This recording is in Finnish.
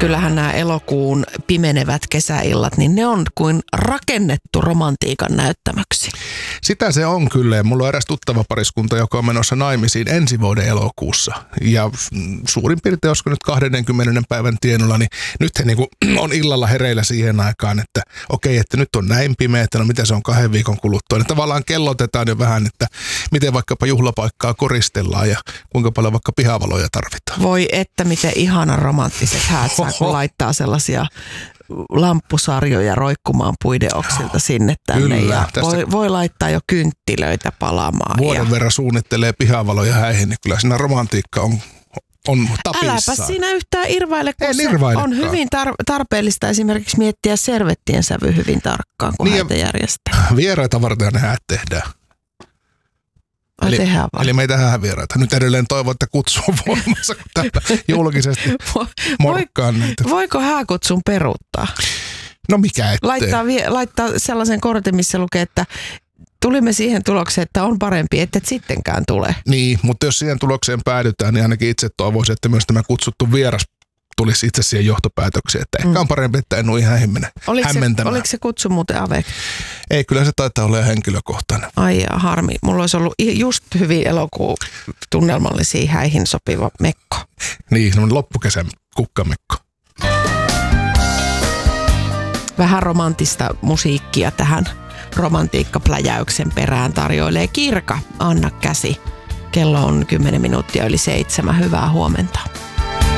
kyllähän nämä elokuun pimenevät kesäillat, niin ne on kuin rakennettu romantiikan näyttämöksi. Sitä se on kyllä. Ja mulla on eräs tuttava pariskunta, joka on menossa naimisiin ensi vuoden elokuussa. Ja suurin piirtein, olisiko nyt 20 päivän tienolla, niin nyt he niinku on illalla hereillä siihen aikaan, että okei, että nyt on näin pimeä, että no mitä se on 2 viikon kuluttua. Niin tavallaan kellotetaan jo vähän, että miten vaikkapa juhlapaikkaa koristellaan ja kuinka paljon vaikka pihavaloja tarvitaan. Voi että miten ihana romanttiset häät saa, kun laittaa sellaisia lamppusarjoja roikkumaan puiden oksilta sinne tänne. Kyllä, ja voi laittaa jo kynttilöitä palaamaan. Vuoden verran suunnittelee pihavaloja häihin, niin kyllä siinä romantiikka on tapissaan. Äläpä siinä yhtään irvaile, kun se on hyvin tarpeellista esimerkiksi miettiä servettien sävy hyvin tarkkaan, kun niin häitä järjestää. Vieraita varten ne häät tehdään. Eli meitä häävieraita. Nyt edelleen toivon, että kutsu on voimassa, kun täällä julkisesti morkkaan niitä. Voiko hääkutsun peruuttaa? No mikä ettei. Laittaa sellaisen kortin, missä lukee, että tulimme siihen tulokseen, että on parempi, että et sittenkään tule. Niin, mutta jos siihen tulokseen päädytään, niin ainakin itse toivoisin, että myös tämä kutsuttu vieras tulisi itse siihen johtopäätökseen, että ehkä on parempi, että en ole ihan hämmentämään. Oliko se kutsu muuten avec? Ei, kyllä se taitaa olla henkilökohtainen. Ai harmi. Mulla olisi ollut just hyvin elokuun tunnelmallisia häihin sopiva mekko. Niin, semmoinen loppukesän kukkamekko. Vähän romanttista musiikkia tähän romantiikkapläjäyksen perään tarjoilee Kirka. Anna käsi. Kello on 10 minuuttia yli 7. Hyvää huomenta.